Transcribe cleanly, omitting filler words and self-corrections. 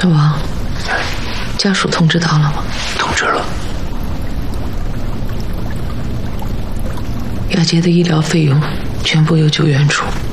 老王，家属通知到了吗？ 通知了。 雅洁的医疗费用全部由救援出。